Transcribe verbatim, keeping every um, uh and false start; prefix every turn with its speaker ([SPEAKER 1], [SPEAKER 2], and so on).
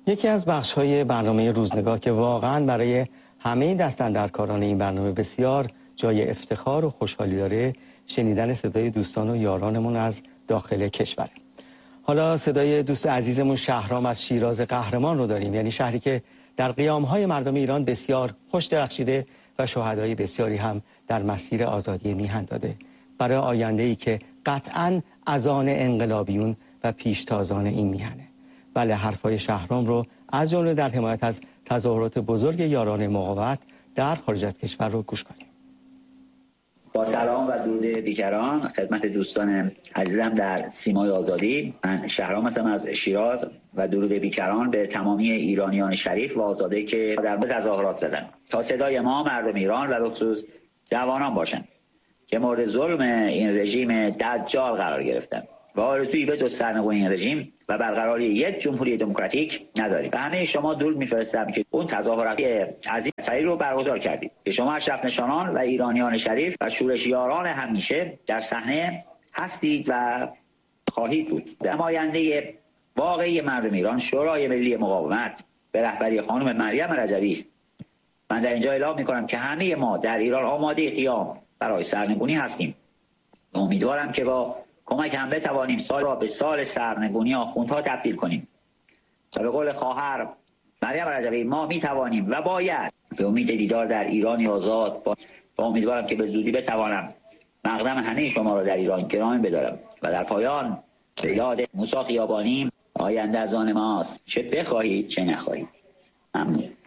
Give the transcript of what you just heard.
[SPEAKER 1] یکی از بخش‌های برنامه روزنگاه که واقعاً برای همه دستاندرکاران این برنامه بسیار جای افتخار و خوشحالی داره، شنیدن صدای دوستان و یارانمون از داخل کشوره. حالا صدای دوست عزیزمون شهرام از شیراز قهرمان رو داریم، یعنی شهری که در قیام‌های مردم ایران بسیار خوش درخشیده و شهدای بسیاری هم در مسیر آزادی میهن داده، برای آینده‌ای که قطعاً از آن انقلابیون و پیشتازان این میهنه. بله، حرفای شهرام رو از جمله در حمایت از تظاهرات بزرگ یاران مقاومت در خارج از کشور رو گوش کنیم.
[SPEAKER 2] با سلام و درود بیکران خدمت دوستان عزیزم در سیمای آزادی. من شهرام هستم از شیراز و درود بیکران به تمامی ایرانیان شریف و آزاده که در تظاهرات زدن تا صدای ما مردم ایران و به خصوص جوانان باشن که مورد ظلم این رژیم دجال قرار گرفتن و آرزویی به جز سرنگونی این رژیم و برقراری یک جمهوری دموکراتیک نداریم. و همه شما درود میفرستم که اون تظاهرات عظیم رو برگزار کردید که شما اشرف نشانان و ایرانیان شریف و شورشیاران همیشه در صحنه هستید و خواهید بود. نماینده واقعی مردم ایران شورای ملی مقاومت به رهبری خانم مریم رجوی است. من در اینجا اعلام میکنم که همه ما در ایران آماده قیام برای سرنگونی هستیم. امیدوارم که با کمک هم بتوانیم سال را به سال سرنگونی آخوندها تبدیل کنیم و به قول خواهر مریم رجوی ما میتوانیم و باید به امید دیدار در ایرانی آزاد با امیدوارم که به زودی بتوانم مقدم همه شما را در ایران گرامی بدارم و در پایان به یاد موسی خیابانی آینده از آن ماست، چه بخواهید چه نخواهید. ممنون.